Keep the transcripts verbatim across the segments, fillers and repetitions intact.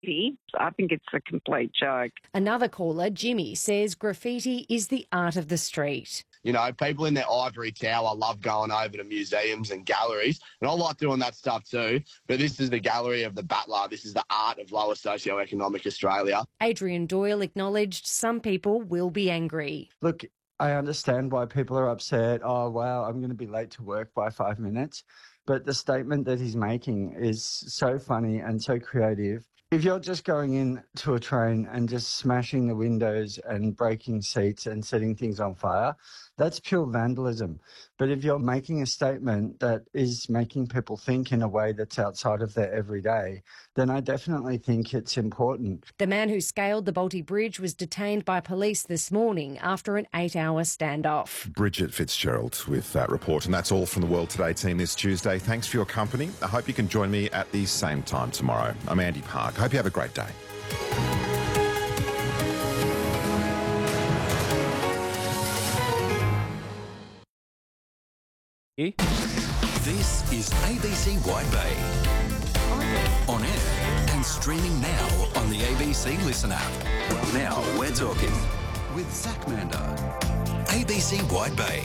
I think it's a complete joke. Another caller, Jimmy, says graffiti is the art of the street. You know, people in their ivory tower love going over to museums and galleries, and I like doing that stuff too, but this is the gallery of the battler. This is the art of lower socioeconomic Australia. Adrian Doyle acknowledged some people will be angry. Look, I understand why people are upset. Oh, wow, I'm going to be late to work by five minutes. But the statement that he's making is so funny and so creative. If you're just going in to a train and just smashing the windows and breaking seats and setting things on fire, that's pure vandalism. But if you're making a statement that is making people think in a way that's outside of their everyday, then I definitely think it's important. The man who scaled the Balti Bridge was detained by police this morning after an eight-hour standoff. Bridget Fitzgerald with that report. And that's all from the World Today team this Tuesday. Thanks for your company. I hope you can join me at the same time tomorrow. I'm Andy Park. I hope you have a great day. This is A B C Wide Bay. On air and streaming now on the A B C Listen app. Now we're talking with Zach Mander. A B C Wide Bay.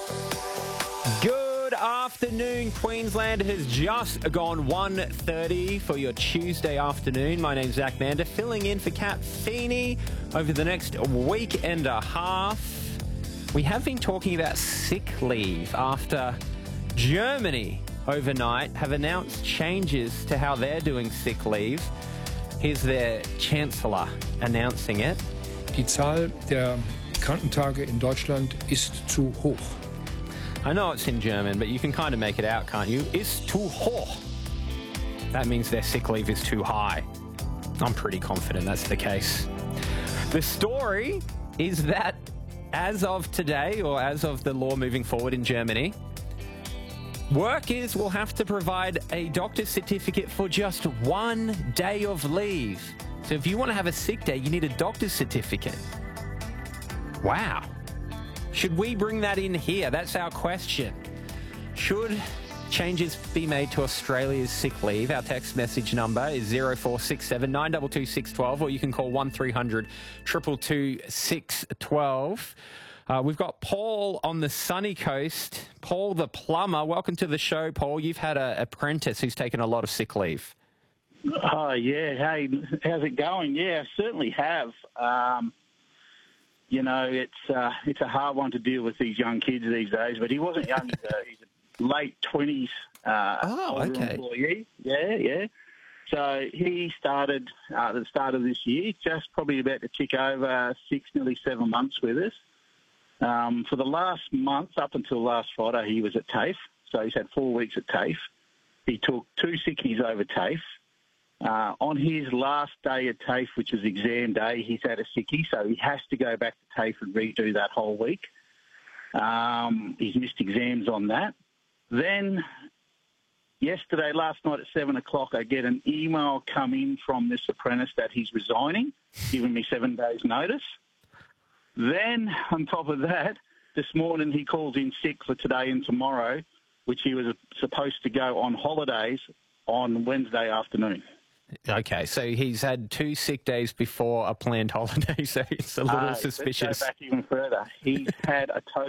Good afternoon. Queensland has just gone one thirty for your Tuesday afternoon. My name's Zach Mander, filling in for Kat Feeney over the next week and a half. We have been talking about sick leave after Germany overnight have announced changes to how they're doing sick leave. Here's their Chancellor announcing it. Die Zahl der Krankentage in Deutschland ist zu hoch. I know it's in German, but you can kind of make it out, can't you? Ist zu hoch. That means their sick leave is too high. I'm pretty confident that's the case. The story is that as of today, or as of the law moving forward in Germany, workers will have to provide a doctor's certificate for just one day of leave. So if you want to have a sick day, you need a doctor's certificate. Wow. Should we bring that in here? That's our question. Should changes be made to Australia's sick leave? Our text message number is zero four six seven nine two two six one two, or you can call one three hundred two two two six one two. Uh, we've got Paul on the sunny coast. Paul the plumber. Welcome to the show, Paul. You've had an apprentice who's taken a lot of sick leave. Oh, yeah. Hey, how's it going? Yeah, I certainly have. Um, you know, it's uh, it's a hard one to deal with these young kids these days, but he wasn't young. He's a, he's a late twenties uh, oh, okay. employee. Yeah, yeah. So he started uh, at the start of this year, just probably about to tick over six, nearly seven months with us. Um, for the last month, up until last Friday, he was at TAFE. So he's had four weeks at TAFE. He took two sickies over TAFE. Uh, on his last day at TAFE, which is exam day, he's had a sickie, so he has to go back to TAFE and redo that whole week. Um, he's missed exams on that. Then yesterday, last night at seven o'clock, I get an email come in from this apprentice that he's resigning, giving me seven days' notice. Then, on top of that, this morning he calls in sick for today and tomorrow, which he was supposed to go on holidays on Wednesday afternoon. Okay, so he's had two sick days before a planned holiday, so it's a little uh, suspicious. Let's go back even further. He's had a total